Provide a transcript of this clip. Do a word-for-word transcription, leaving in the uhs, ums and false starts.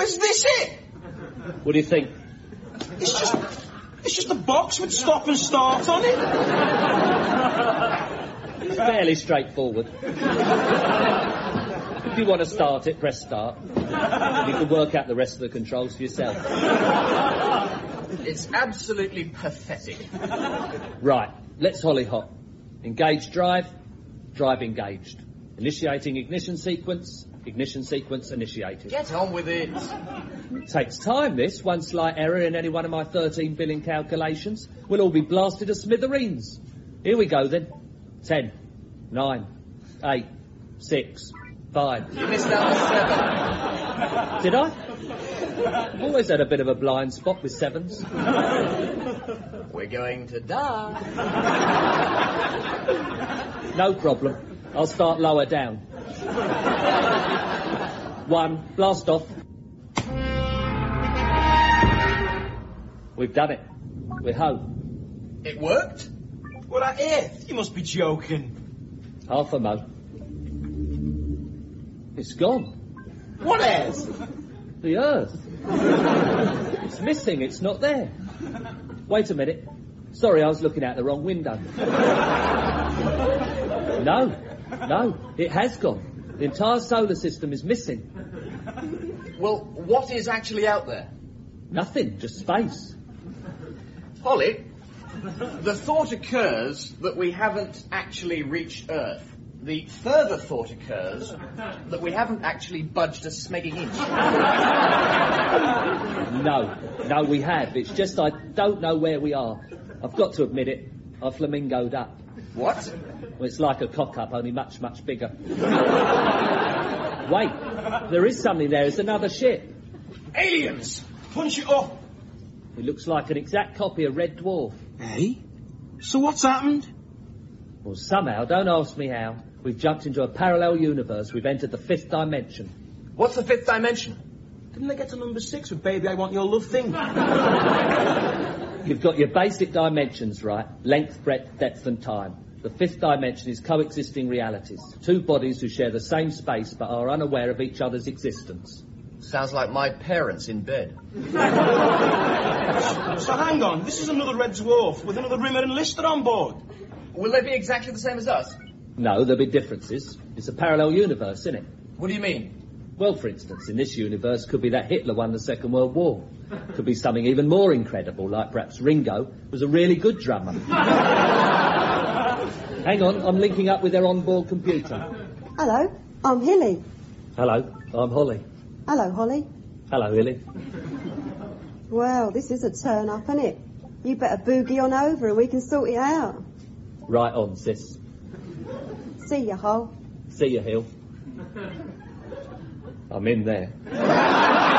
is this it? What do you think? It's just... It's just a box with stop and start on it. It's fairly straightforward. If you want to start it, press start. You can work out the rest of the controls for yourself. It's absolutely pathetic. Right, let's holly-hop. Engage drive, drive engaged. Initiating ignition sequence, ignition sequence initiated. Get on with it. It takes time, this. One slight error in any one of my thirteen billion calculations. We'll all be blasted to smithereens. Here we go, then. Ten, nine, eight, six, five. You missed out on seven. Did I? I've always had a bit of a blind spot with sevens. We're going to die. No problem. I'll start lower down. One, blast off. We've done it. We're home. It worked? What on earth? You must be joking. Half a mo. It's gone. What is? The Earth. It's missing. It's not there. Wait a minute. Sorry, I was looking out the wrong window. No. No. It has gone. The entire solar system is missing. Well, what is actually out there? Nothing. Just space. Holly, the thought occurs that we haven't actually reached Earth. The further thought occurs that we haven't actually budged a smegging inch. No. No, we have. It's just I don't know where we are. I've got to admit it. I flamingoed up. What? Well, it's like a cock-up, only much, much bigger. Wait. There is something there. It's another ship. Aliens! Punch it up! It looks like an exact copy of Red Dwarf. Hey? So what's happened? Well, somehow, don't ask me how, we've jumped into a parallel universe. We've entered the fifth dimension. What's the fifth dimension? Didn't they get to number six with Baby I Want Your Love thing? You've got your basic dimensions right. Length, breadth, depth and time. The fifth dimension is coexisting realities. Two bodies who share the same space but are unaware of each other's existence. Sounds like my parents in bed. So hang on, this is another Red Dwarf with another Rimmer and Lister on board. Will they be exactly the same as us? No, there'll be differences. It's a parallel universe, isn't it? What do you mean? Well, for instance, in this universe could be that Hitler won the Second World War. Could be something even more incredible, like perhaps Ringo was a really good drummer. Hang on, I'm linking up with their onboard computer. Hello, I'm Hilly. Hello, I'm Holly. Hello, Holly. Hello, Hilly. Well, this is a turn-up, isn't it? You better boogie on over and we can sort it out. Right on, sis. See ya, Hol. See you, Hill. I'm in there.